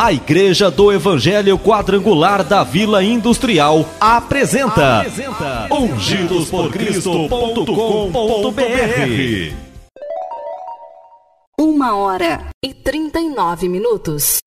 A Igreja do Evangelho Quadrangular da Vila Industrial apresenta ungidosporcristo.com.br. 1h39.